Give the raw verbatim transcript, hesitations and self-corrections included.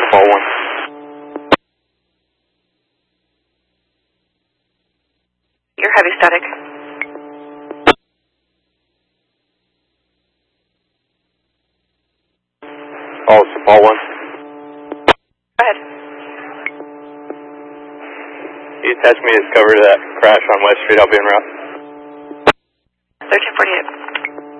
Paul one. You're heavy static. Oh, it's Paul one. Go ahead. You attach me to cover that crash on West Street. I'll be en route. thirteen forty-eight.